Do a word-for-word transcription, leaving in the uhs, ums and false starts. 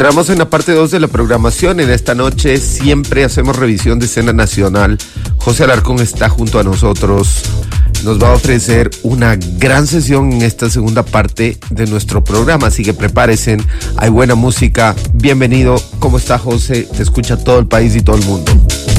encontramos en la parte dos de la programación. En esta noche siempre hacemos revisión de escena nacional. José Alarcón está junto a nosotros. Nos va a ofrecer una gran sesión en esta segunda parte de nuestro programa, así que prepárense, hay buena música. Bienvenido. ¿Cómo está, José? Te escucha todo el país y todo el mundo.